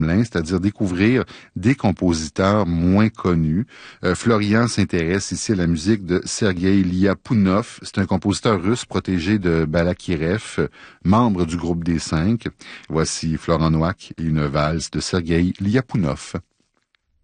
c'est-à-dire découvrir des compositeurs moins connus. Florian s'intéresse ici à la musique de Sergueï Liapounov. C'est un compositeur russe protégé de Balakirev, membre du groupe des 5. Voici Florent Noack et une valse de Sergueï Liapounov.